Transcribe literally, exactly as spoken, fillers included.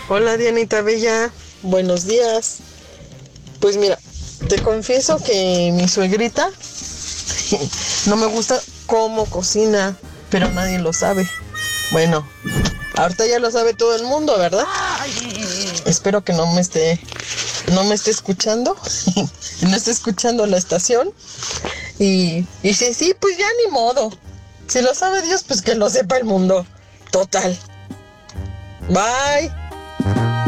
Hola Dianita Bella, buenos días. Pues mira, te confieso que mi suegrita no me gusta cómo cocina, pero nadie lo sabe. Bueno, ahorita ya lo sabe todo el mundo, ¿verdad? Espero que no me esté, no me esté escuchando, no esté escuchando la estación. Y, y sí, sí, pues ya ni modo. Si lo sabe Dios, pues que lo sepa el mundo. Total. Bye.